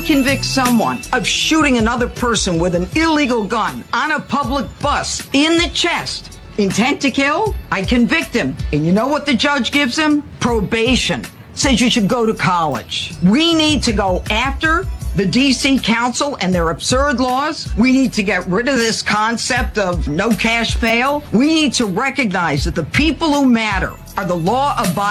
convict someone of shooting another person with an illegal gun on a public bus in the chest, intent to kill, I convict him. And you know what the judge gives him? Probation. Says you should go to college. We need to go after the D.C. Council and their absurd laws. We need to get rid of this concept of no cash bail. We need to recognize that the people who matter are the law-abiding